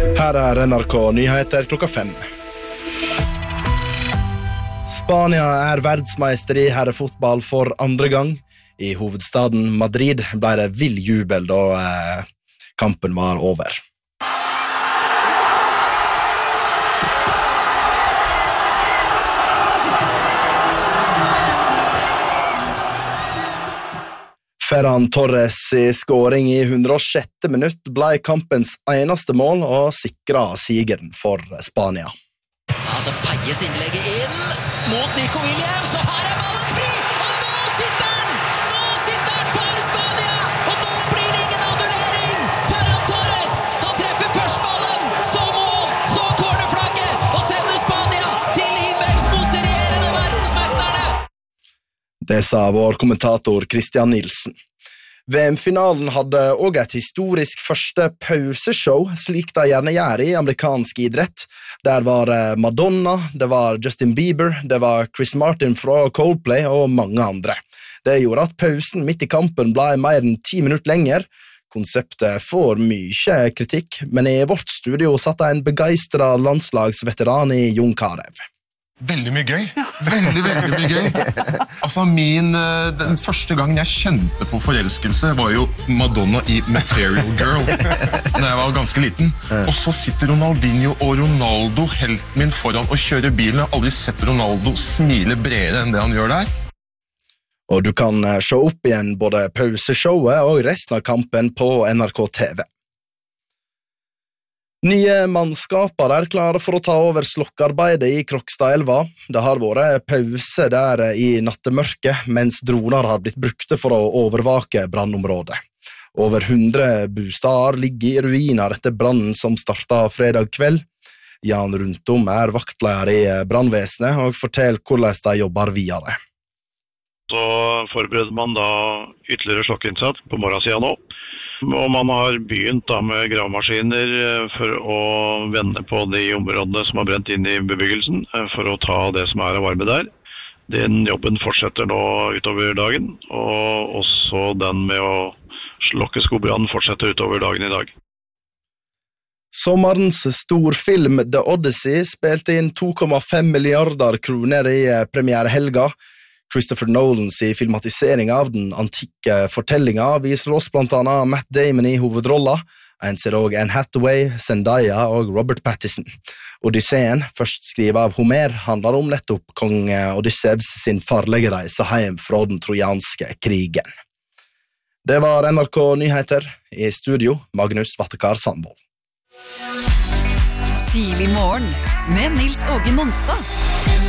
Her NRK Nyheter klokka 5. Spania verdensmeister I herrefotball for andre gang. I hovedstaden Madrid ble det vill jubel da kampen var over. Ferran Torres skåring I 106. minutt ble kampens eneste mål og sikret sigeren for Spania. Altså feies innlegget inn mot Nico Williams, og her ballen fri, og nå sitter den! Nå sitter den for Spania, og nå blir det ingen annullering! Ferran Torres, han treffer førstballen, så mål, så cornerflagget, og sender Spania til himmels mot de regjerende verdensmesterne! Det sa vår kommentator Christian Nielsen. VM-finalen hadde også et historisk første pauseshow, slik de gjerne gjør I amerikansk idrett. Der var Madonna, det var Justin Bieber, det var Chris Martin fra Coldplay og mange andre. Det gjorde at pausen midt I kampen ble mer enn 10 minutter lenger. Konseptet får mye kritikk, men I vårt studio satt en begeistret landslagsveteran I Jon Carew. Veldig mye gøy. Veldig mye gøy. Altså den første gangen jeg kjente på forelskelse var jo Madonna I Material Girl, når jeg var ganske liten. Og så sitter Ronaldinho og Ronaldo, helten min, foran og kjører bilen. Jeg har aldri sett Ronaldo smile bredere enn det han gjør der. Og du kan se opp igjen både pauseshowet og resten av kampen på NRK TV. Nye mannskaper klare for å ta over slokkarbeidet I Krokstadelva. Det har vært pause der I nattemørket, mens droner har blitt brukte for å overvake brannområdet. Over 100 bostader ligger I ruiner etter brannen som startet fredag kveld. Jan Runtom vaktleder I brannvesenet og forteller hvordan de jobber videre. Så forbereder man da ytterligere slokkinnsats på morgensiden nå. Og man har begynt da med gravemaskiner for å vende på de områdene som har brent inn I bebyggelsen, for å ta det som av varme der. Den jobben fortsetter nå utover dagen, og også den med å slokke skogbrannen fortsetter utover dagen I dag. Sommerens storfilm The Odyssey spilte inn 2,5 milliarder kroner I premierehelga. Christopher Nolans I filmatisering av den antikke fortellingen viser oss blant annet Matt Damon I hovedrolla. En ser også Anne Hathaway, Zendaya og Robert Pattinson. Odysseen, først skrevet av Homer, handler om nettopp kong Odysseus sin farlige reise hjem fra den trojanske krigen. Det var NRK Nyheter. I studio, Magnus Vattekar Sandvold. Tidlig morgen med Nils Åge Nonstad.